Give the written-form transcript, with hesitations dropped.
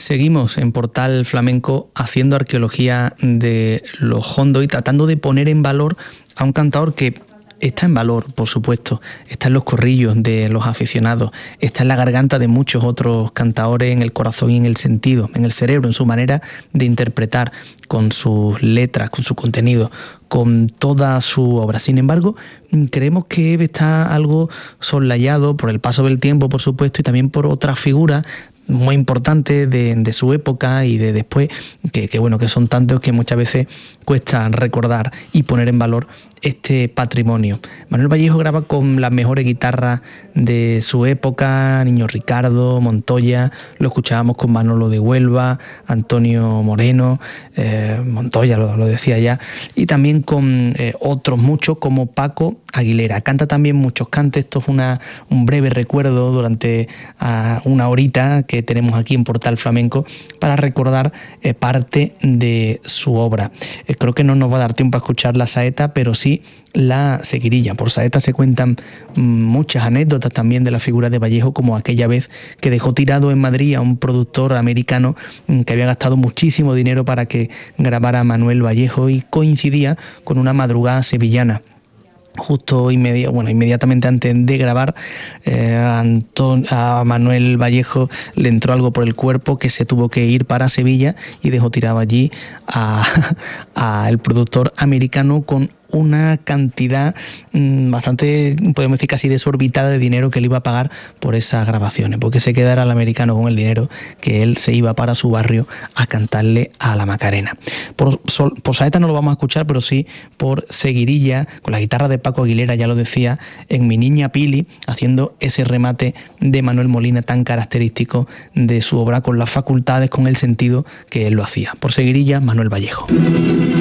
Seguimos en Portal Flamenco haciendo arqueología de los hondos y tratando de poner en valor a un cantador que está en valor, por supuesto, está en los corrillos de los aficionados, está en la garganta de muchos otros cantadores, en el corazón y en el sentido, en el cerebro, en su manera de interpretar, con sus letras, con su contenido, con toda su obra. Sin embargo, creemos que Eve está algo soslayado por el paso del tiempo, por supuesto, y también por otras figuras muy importantes de su época y de después, que son tantos que muchas veces cuesta recordar y poner en valor este patrimonio. Manuel Vallejo graba con las mejores guitarras de su época, Niño Ricardo, Montoya, lo escuchábamos con Manolo de Huelva, Antonio Moreno, Montoya lo decía ya, y también con otros muchos como Paco Aguilera. Canta también muchos cantes. Esto es un breve recuerdo durante una horita que tenemos aquí en Portal Flamenco para recordar parte de su obra. Creo que no nos va a dar tiempo a escuchar la saeta, pero sí la seguirilla. Por saeta se cuentan muchas anécdotas también de la figura de Vallejo, como aquella vez que dejó tirado en Madrid a un productor americano que había gastado muchísimo dinero para que grabara a Manuel Vallejo, y coincidía con una madrugada sevillana. Justo inmediatamente antes de grabar, a Manuel Vallejo le entró algo por el cuerpo, que se tuvo que ir para Sevilla y dejó tirado allí a el productor americano con una cantidad bastante, podemos decir, casi desorbitada de dinero que le iba a pagar por esas grabaciones, porque se quedara el americano con el dinero que él se iba para su barrio a cantarle a la Macarena. Por saeta no lo vamos a escuchar, pero sí por seguirilla, con la guitarra de Paco Aguilera, ya lo decía, en Mi Niña Pili, haciendo ese remate de Manuel Molina tan característico de su obra, con las facultades, con el sentido que él lo hacía. Por seguirilla, Manuel Vallejo.